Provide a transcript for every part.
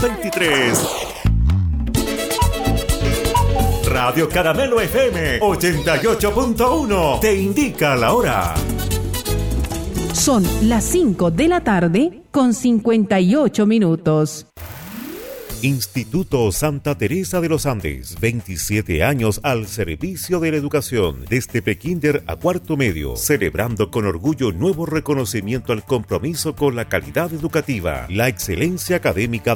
2023. Radio Caramelo FM 88.1 te indica la hora. Son las 5 de la tarde con 58 minutos. Instituto Santa Teresa de los Andes, 27 años al servicio de la educación, desde prekinder a cuarto medio, celebrando con orgullo nuevo reconocimiento al compromiso con la calidad educativa, la excelencia académica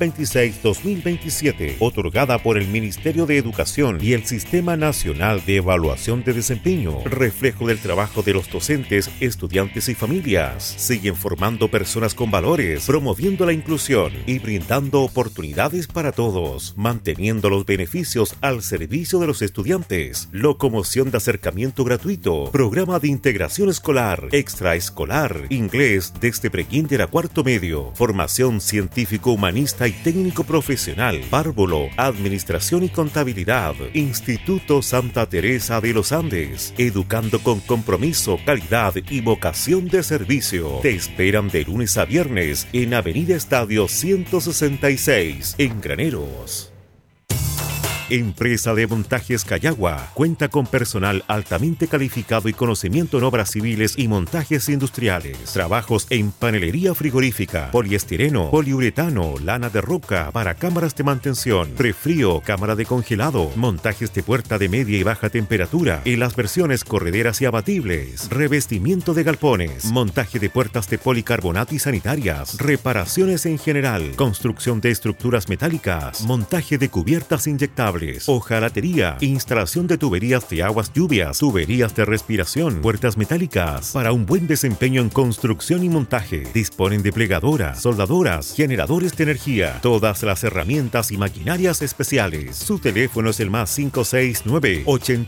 2026-2027, otorgada por el Ministerio de Educación y el Sistema Nacional de Evaluación de Desempeño, reflejo del trabajo de los docentes, estudiantes y familias. Siguen formando personas con valores, promoviendo la inclusión y brindando oportunidades para todos, manteniendo los beneficios al servicio de los estudiantes, locomoción de acercamiento gratuito, programa de integración escolar, extraescolar, inglés desde prekinder a cuarto medio, formación científico, humanista y técnico profesional, párvulo, administración y contabilidad. Instituto Santa Teresa de los Andes, educando con compromiso, calidad y vocación de servicio. Te esperan de lunes a viernes en Avenida Estadio 166. En Graneros. Empresa de Montajes Cayagua cuenta con personal altamente calificado y conocimiento en obras civiles y montajes industriales. Trabajos en panelería frigorífica, poliestireno, poliuretano, lana de roca para cámaras de mantención, prefrío, cámara de congelado, montajes de puerta de media y baja temperatura en las versiones correderas y abatibles, revestimiento de galpones, montaje de puertas de policarbonato y sanitarias, reparaciones en general, construcción de estructuras metálicas, montaje de cubiertas inyectables, hojalatería, instalación de tuberías de aguas lluvias, tuberías de respiración, puertas metálicas. Para un buen desempeño en construcción y montaje, disponen de plegadoras, soldadoras, generadores de energía, todas las herramientas y maquinarias especiales. Su teléfono es el +569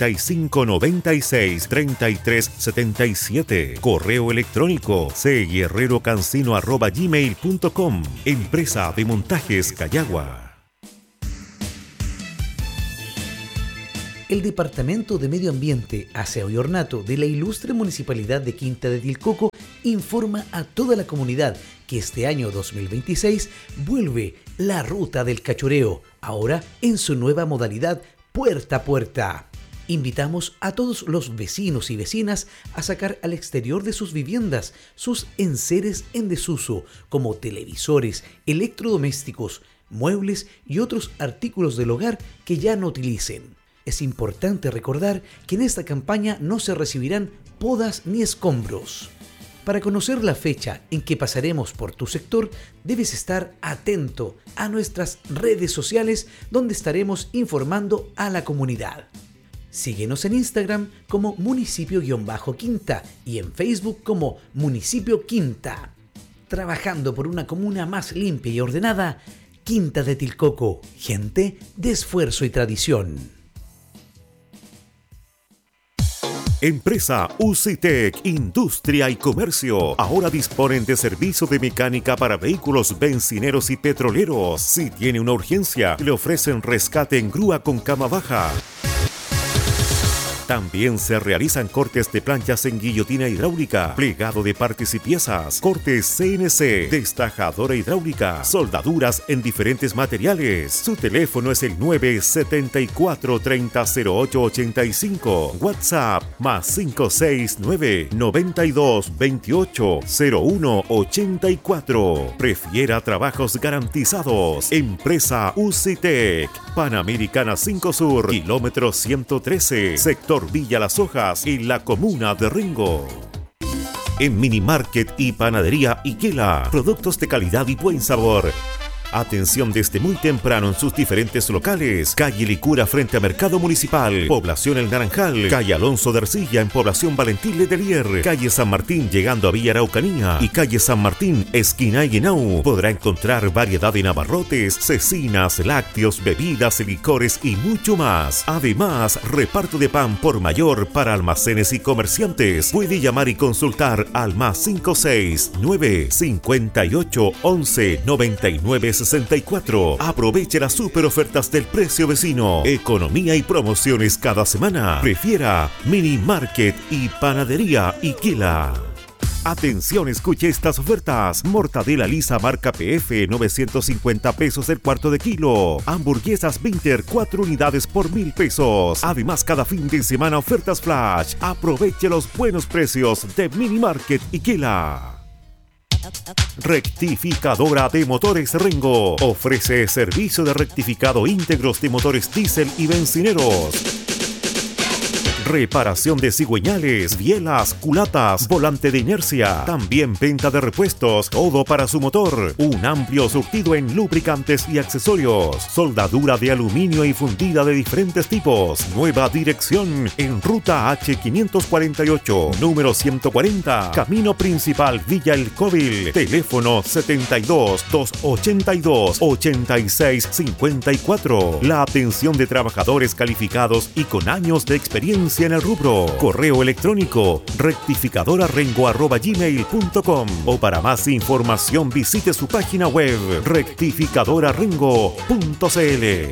8596 3377. Correo electrónico cguerrerocancino@gmail.com. Empresa de Montajes Cayagua. El Departamento de Medio Ambiente, Aseo y Ornato de la ilustre Municipalidad de Quinta de Tilcoco informa a toda la comunidad que este año 2026 vuelve la Ruta del Cachureo, ahora en su nueva modalidad puerta a puerta. Invitamos a todos los vecinos y vecinas a sacar al exterior de sus viviendas sus enseres en desuso, como televisores, electrodomésticos, muebles y otros artículos del hogar que ya no utilicen. Es importante recordar que en esta campaña no se recibirán podas ni escombros. Para conocer la fecha en que pasaremos por tu sector, debes estar atento a nuestras redes sociales donde estaremos informando a la comunidad. Síguenos en Instagram como municipio-quinta y en Facebook como Municipio Quinta. Trabajando por una comuna más limpia y ordenada, Quinta de Tilcoco, gente de esfuerzo y tradición. Empresa UCITEC, Industria y Comercio. Ahora disponen de servicio de mecánica para vehículos bencineros y petroleros. Si tiene una urgencia, le ofrecen rescate en grúa con cama baja. También se realizan cortes de planchas en guillotina hidráulica, plegado de partes y piezas, cortes CNC, destajadora hidráulica, soldaduras en diferentes materiales. Su teléfono es el 974 300885. WhatsApp +569 92 28 0184. Prefiera trabajos garantizados. Empresa UCITEC, Panamericana 5 Sur, kilómetro 113, sector Villa Las Hojas, en la comuna de Rengo. En Mini Market y Panadería Iquela, productos de calidad y buen sabor. Atención desde muy temprano en sus diferentes locales. Calle Licura frente a Mercado Municipal, Población El Naranjal, calle Alonso de Ercilla en Población Valentín Letelier, calle San Martín llegando a Villa Araucanía y calle San Martín esquina Guinau. Podrá encontrar variedad en abarrotes, cecinas, lácteos, bebidas, licores y mucho más. Además, reparto de pan por mayor para almacenes y comerciantes. Puede llamar y consultar al +569 58 11 99 64. Aproveche las super ofertas del precio vecino. Economía y promociones cada semana. Prefiera Mini Market y Panadería Iquela. Atención, escuche estas ofertas. Mortadela lisa marca PF, 950 pesos el cuarto de kilo. Hamburguesas Winter, 4 unidades por 1,000 pesos. Además, cada fin de semana ofertas flash. Aproveche los buenos precios de Mini Market Iquela. Rectificadora de Motores Rengo ofrece servicio de rectificado íntegros de motores diésel y bencineros. Reparación de cigüeñales, bielas, culatas, volante de inercia. También venta de repuestos, todo para su motor. Un amplio surtido en lubricantes y accesorios. Soldadura de aluminio y fundida de diferentes tipos. Nueva dirección en Ruta H548, número 140, Camino Principal Villa El Cóvil. Teléfono 72-282-8654. La atención de trabajadores calificados y con años de experiencia en el rubro. Correo electrónico rectificadorarengo@gmail.com o para más información visite su página web rectificadorarengo.cl.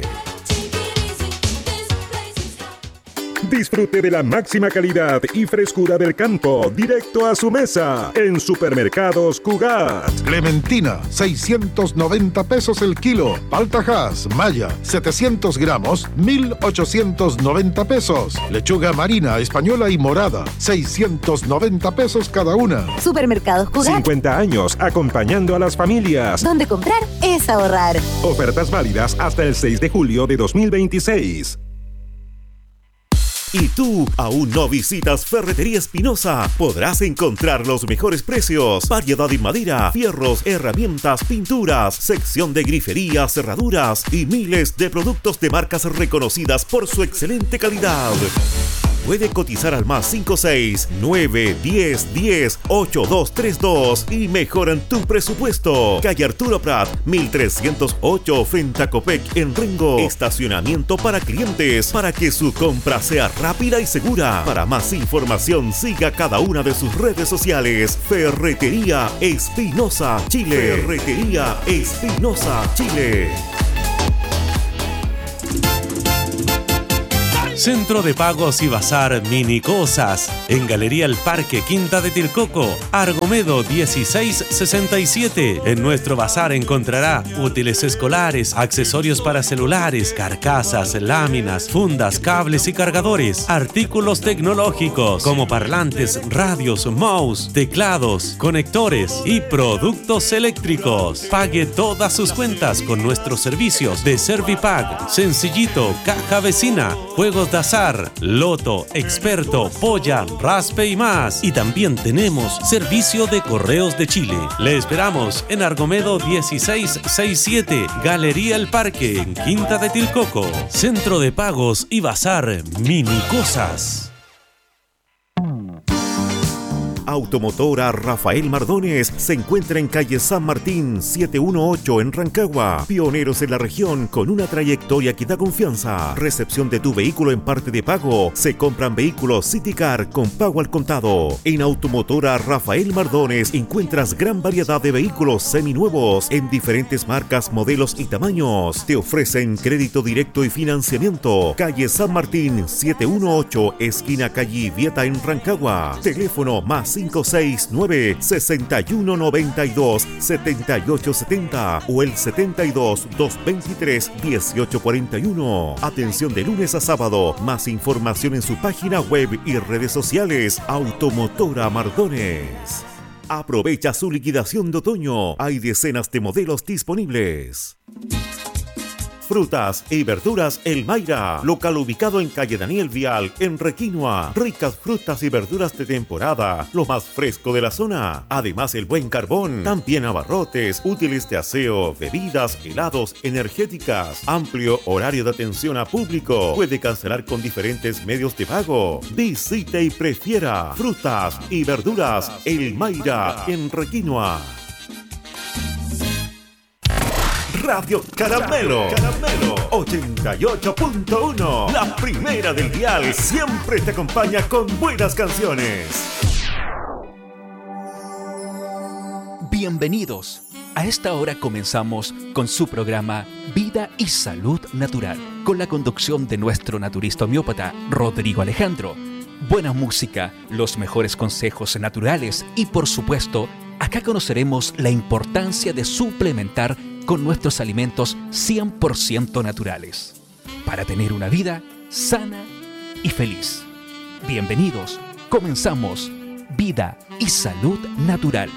Disfrute de la máxima calidad y frescura del campo directo a su mesa en Supermercados Cugat. Clementina, 690 pesos el kilo. Paltajas, Maya, 700 gramos, 1,890 pesos. Lechuga marina, española y morada, 690 pesos cada una. Supermercados Cugat. 50 años acompañando a las familias. Donde comprar es ahorrar. Ofertas válidas hasta el 6 de julio de 2026. ¿Y tú aún no visitas Ferretería Espinosa? Podrás encontrar los mejores precios, variedad en madera, fierros, herramientas, pinturas, sección de griferías, cerraduras y miles de productos de marcas reconocidas por su excelente calidad. Puede cotizar al más 569-1010-8232 y mejoran tu presupuesto. Calle Arturo Prat, 1308 frente a Copec en Rengo. Estacionamiento para clientes para que su compra sea rápida y segura. Para más información, siga cada una de sus redes sociales. Ferretería Espinosa Chile. Ferretería Espinosa Chile. Centro de Pagos y Bazar Mini Cosas, en Galería El Parque, Quinta de Tilcoco, Argomedo 1667. En nuestro bazar encontrará útiles escolares, accesorios para celulares, carcasas, láminas, fundas, cables y cargadores, artículos tecnológicos como parlantes, radios, mouse, teclados, conectores y productos eléctricos. Pague todas sus cuentas con nuestros servicios de Servipack, Sencillito, Caja Vecina, Juegos de azar, loto, experto, polla, raspe y más. Y también tenemos servicio de correos de Chile. Le esperamos en Argomedo 1667, Galería El Parque, en Quinta de Tilcoco. Centro de Pagos y Bazar Mini Cosas. Automotora Rafael Mardones se encuentra en calle San Martín 718 en Rancagua. Pioneros en la región con una trayectoria que da confianza. Recepción de tu vehículo en parte de pago. Se compran vehículos City Car con pago al contado. En Automotora Rafael Mardones encuentras gran variedad de vehículos seminuevos en diferentes marcas, modelos y tamaños. Te ofrecen crédito directo y financiamiento. Calle San Martín 718, esquina calle Vieta en Rancagua. Teléfono más 569-6192-7870 o el 72-223-1841. Atención de lunes a sábado. Más información en su página web y redes sociales. Automotora Mardones. Aprovecha su liquidación de otoño. Hay decenas de modelos disponibles. Frutas y verduras El Mayra, local ubicado en calle Daniel Vial, en Requinoa. Ricas frutas y verduras de temporada, lo más fresco de la zona. Además, el buen carbón, también abarrotes, útiles de aseo, bebidas, helados, energéticas. Amplio horario de atención a público. Puede cancelar con diferentes medios de pago. Visite y prefiera frutas y verduras El Mayra, en Requinoa. Radio Caramelo 88.1, la primera del dial, siempre te acompaña con buenas canciones. Bienvenidos. A esta hora comenzamos con su programa Vida y Salud Natural, con la conducción de nuestro naturista homeópata Rodrigo Alejandro. buena música, los mejores consejos naturales y, por supuesto, acá conoceremos la importancia de suplementar con nuestros alimentos 100% naturales para tener una vida sana y feliz. Bienvenidos, comenzamos Vida y Salud Natural.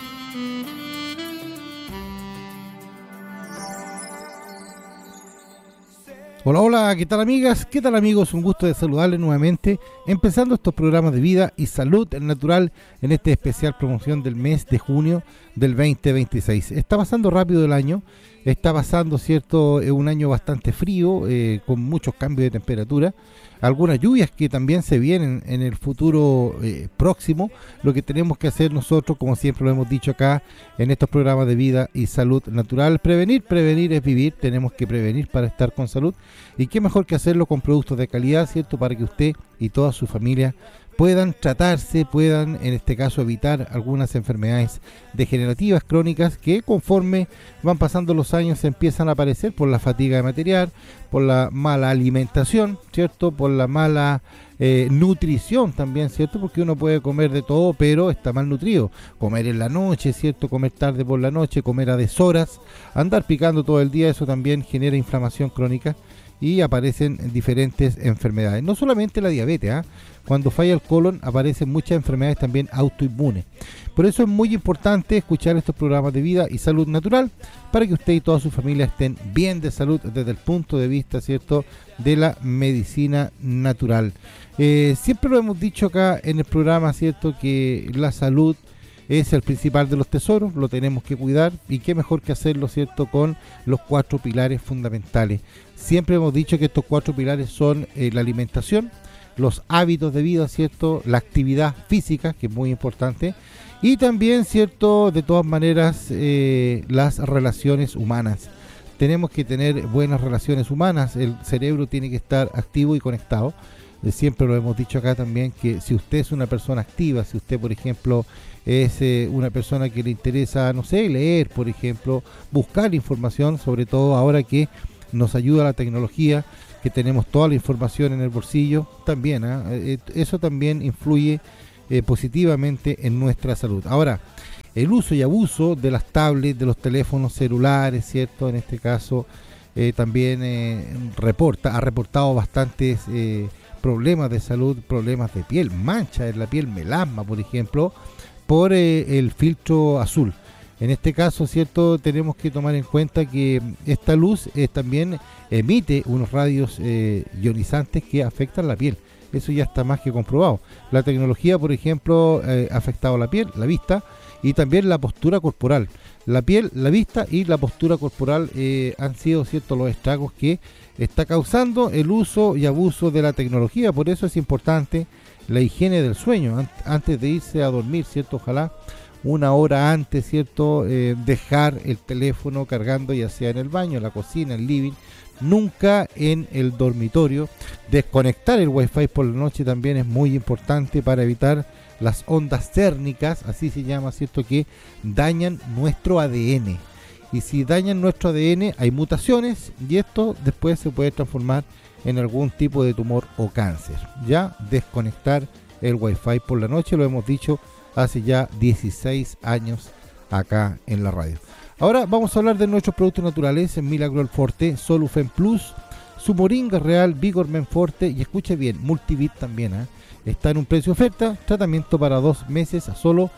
Hola, hola, ¿qué tal amigas? ¿Qué tal amigos? Un gusto de saludarles nuevamente, empezando estos programas de vida y salud natural en este especial promoción del mes de junio del 2026. Está pasando rápido el año, está pasando, ¿cierto?, un año bastante frío, con muchos cambios de temperatura, algunas lluvias que también se vienen en el futuro próximo. Lo que tenemos que hacer nosotros, como siempre lo hemos dicho acá en estos programas de vida y salud natural, prevenir es vivir. Tenemos que prevenir para estar con salud, y qué mejor que hacerlo con productos de calidad, ¿cierto?, para que usted y toda su familia puedan tratarse, puedan en este caso evitar algunas enfermedades degenerativas crónicas que conforme van pasando los años empiezan a aparecer por la fatiga de material, por la mala alimentación, ¿cierto?, por la mala nutrición también, ¿cierto?, porque uno puede comer de todo pero está mal nutrido, comer en la noche, ¿cierto?, comer tarde por la noche, comer a deshoras, andar picando todo el día, eso también genera inflamación crónica y aparecen diferentes enfermedades, no solamente la diabetes, cuando falla el colon aparecen muchas enfermedades también autoinmunes. Por eso es muy importante escuchar estos programas de vida y salud natural para que usted y toda su familia estén bien de salud desde el punto de vista, ¿cierto?, de la medicina natural. Siempre lo hemos dicho acá en el programa, ¿cierto?, que la salud es el principal de los tesoros, lo tenemos que cuidar, y qué mejor que hacerlo, ¿cierto?, con los 4 pilares fundamentales. Siempre hemos dicho que estos 4 pilares son la alimentación, los hábitos de vida, ¿cierto?, la actividad física, que es muy importante, y también, ¿cierto?, de todas maneras, las relaciones humanas. Tenemos que tener buenas relaciones humanas, el cerebro tiene que estar activo y conectado. Siempre lo hemos dicho acá también, que si usted es una persona activa, si usted, por ejemplo, es una persona que le interesa, no sé, leer, por ejemplo, buscar información, sobre todo ahora que nos ayuda la tecnología, que tenemos toda la información en el bolsillo, también, eso también influye positivamente en nuestra salud. Ahora, el uso y abuso de las tablets, de los teléfonos celulares, ¿cierto?, en este caso también ha reportado bastantes problemas de salud, problemas de piel, manchas en la piel, melasma, por ejemplo, por el filtro azul. En este caso, ¿cierto?, tenemos que tomar en cuenta que esta luz también emite unos rayos ionizantes que afectan la piel. Eso ya está más que comprobado. La tecnología, por ejemplo, ha afectado la piel, la vista y también la postura corporal. La piel, la vista y la postura corporal han sido, ¿cierto?, los estragos que está causando el uso y abuso de la tecnología. Por eso es importante la higiene del sueño antes de irse a dormir, ¿cierto? Ojalá una hora antes, ¿cierto?, dejar el teléfono cargando, ya sea en el baño, en la cocina, en el living, nunca en el dormitorio. Desconectar el wifi por la noche también es muy importante para evitar las ondas térmicas, así se llama, ¿cierto?, que dañan nuestro ADN. Y si dañan nuestro ADN hay mutaciones y esto después se puede transformar en algún tipo de tumor o cáncer. Ya desconectar el wifi por la noche, lo hemos dicho hace ya 16 años acá en la radio. Ahora vamos a hablar de nuestros productos naturales, Milagro Forte, Solufen Plus, su Moringa Real, Vigor Men Forte y escuche bien, Multivit también, está en un precio de oferta, tratamiento para 2 meses a solo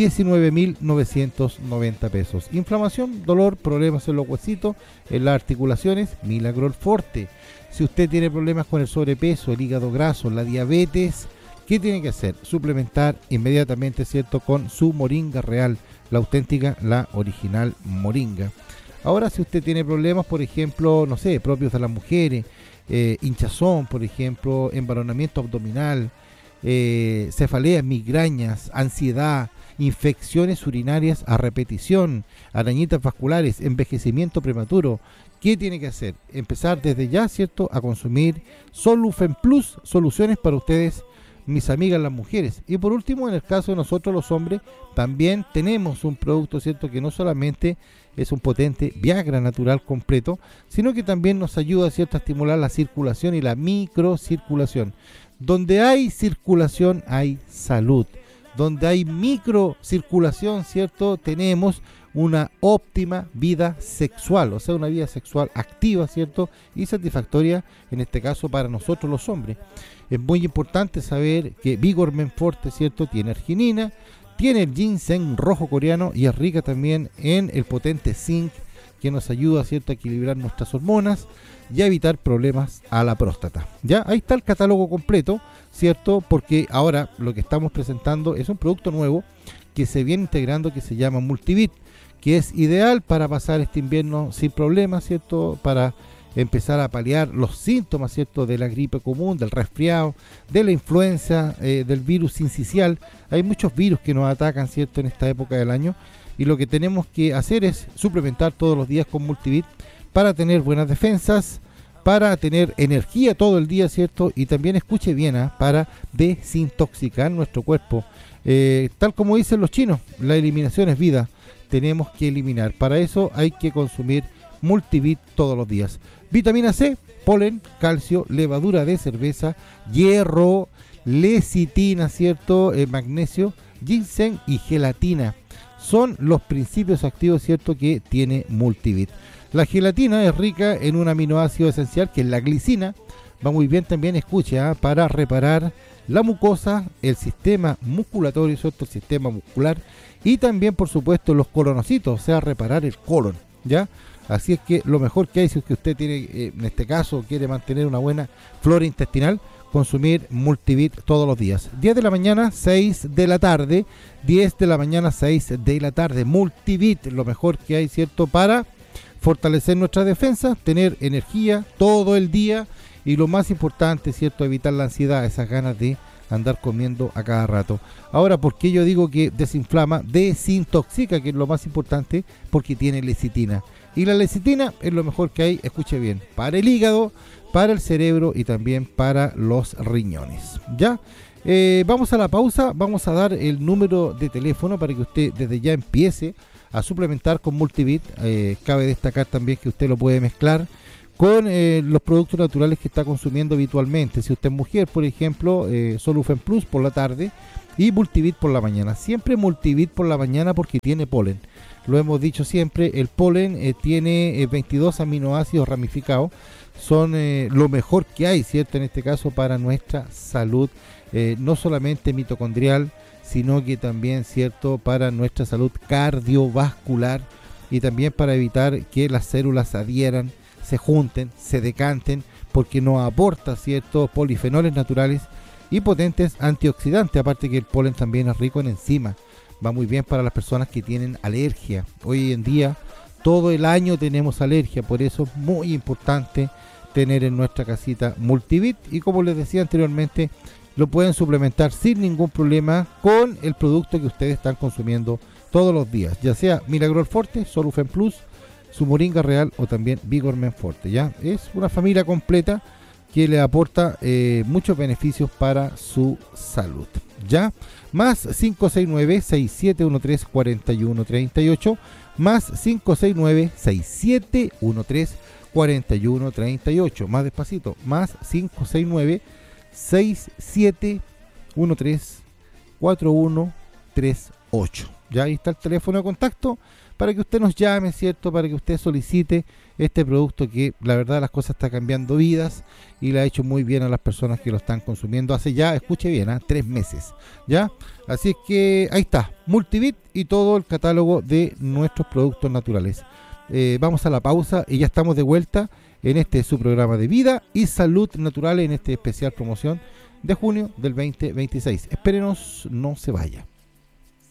19.990 pesos. Inflamación, dolor, problemas en los huesitos, en las articulaciones, Milagro Forte. Si usted tiene problemas con el sobrepeso, el hígado graso, la diabetes, ¿qué tiene que hacer? Suplementar inmediatamente, ¿cierto?, con su Moringa Real, la auténtica, la original Moringa. Ahora, si usted tiene problemas, por ejemplo, no sé, propios de las mujeres, hinchazón, por ejemplo, embaronamiento abdominal, cefaleas, migrañas, ansiedad, infecciones urinarias a repetición, arañitas vasculares, envejecimiento prematuro, ¿qué tiene que hacer? Empezar desde ya, ¿cierto?, a consumir Solufen Plus, soluciones para ustedes, mis amigas las mujeres. Y por último, en el caso de nosotros los hombres, también tenemos un producto, ¿cierto?, que no solamente es un potente Viagra natural completo, sino que también nos ayuda, ¿cierto?, a estimular la circulación y la microcirculación. Donde hay circulación hay salud. Donde hay microcirculación, ¿cierto? Tenemos una óptima vida sexual, o sea, una vida sexual activa, ¿cierto? Y satisfactoria, en este caso, para nosotros los hombres. Es muy importante saber que Vigor Men Forte, ¿cierto? Tiene arginina, tiene el ginseng rojo coreano y es rica también en el potente zinc, que nos ayuda, ¿cierto?, a equilibrar nuestras hormonas y a evitar problemas a la próstata. Ya, ahí está el catálogo completo, ¿cierto? Porque ahora lo que estamos presentando es un producto nuevo que se viene integrando, que se llama Multivit, que es ideal para pasar este invierno sin problemas, ¿cierto? Para empezar a paliar los síntomas, ¿cierto?, de la gripe común, del resfriado, de la influenza, del virus sincicial. Hay muchos virus que nos atacan, ¿cierto?, en esta época del año, y lo que tenemos que hacer es suplementar todos los días con Multivit para tener buenas defensas, para tener energía todo el día, ¿cierto? Y también, escuche bien, para desintoxicar nuestro cuerpo. Tal como dicen los chinos, la eliminación es vida. Tenemos que eliminar. Para eso hay que consumir Multivit todos los días. Vitamina C, polen, calcio, levadura de cerveza, hierro, lecitina, ¿cierto? Magnesio, ginseng y gelatina. Son los principios activos, ¿cierto?, que tiene Multivit. La gelatina es rica en un aminoácido esencial que es la glicina. Va muy bien también, escuche, para reparar la mucosa, el sistema musculatorio, ¿cierto?, el sistema muscular, y también, por supuesto, los colonocitos, o sea, reparar el colon, ¿ya? Así es que lo mejor que hay, si es que usted tiene, en este caso, quiere mantener una buena flora intestinal, consumir Multivit todos los días. 10 de la mañana, 6 de la tarde. 10 de la mañana, 6 de la tarde. Multivit, lo mejor que hay, ¿cierto?, para fortalecer nuestra defensa, tener energía todo el día y lo más importante, ¿cierto?, evitar la ansiedad, esas ganas de andar comiendo a cada rato. Ahora, ¿por qué yo digo que desinflama? Desintoxica, que es lo más importante, porque tiene lecitina. Y la lecitina es lo mejor que hay, escuche bien, para el hígado, para el cerebro y también para los riñones. ¿Ya? Vamos a la pausa, vamos a dar el número de teléfono para que usted desde ya empiece a suplementar con Multivit. Cabe destacar también que usted lo puede mezclar con los productos naturales que está consumiendo habitualmente. Si usted es mujer, por ejemplo, Solufen Plus por la tarde y Multivit por la mañana. Siempre Multivit por la mañana porque tiene polen. Lo hemos dicho siempre, el polen tiene 22 aminoácidos ramificados. Son lo mejor que hay, ¿cierto?, en este caso para nuestra salud, no solamente mitocondrial, sino que también, ¿cierto?, para nuestra salud cardiovascular y también para evitar que las células se adhieran, se junten, se decanten, porque nos aporta, ¿cierto?, polifenoles naturales y potentes antioxidantes, aparte que el polen también es rico en enzimas. Va muy bien para las personas que tienen alergia. Hoy en día, todo el año tenemos alergia, por eso es muy importante tener en nuestra casita Multivit, y como les decía anteriormente, lo pueden suplementar sin ningún problema con el producto que ustedes están consumiendo todos los días, ya sea Milagrol Forte, Solufen Plus, su Moringa Real o también Vigor Men Forte. Ya es una familia completa que le aporta muchos beneficios para su salud. Ya, más 569-6713-4138, más 569-6713-4138, más despacito, más 569-6713-4138. Ya ahí está el teléfono de contacto para que usted nos llame, ¿cierto?, para que usted solicite este producto que la verdad las cosas está cambiando vidas y le ha hecho muy bien a las personas que lo están consumiendo hace ya, escuche bien, 3 meses, ¿ya? Así es que ahí está, Multivit y todo el catálogo de nuestros productos naturales. Vamos a la pausa y ya estamos de vuelta en este su programa de vida y salud natural en este especial promoción de junio del 2026. Espérenos, no se vaya.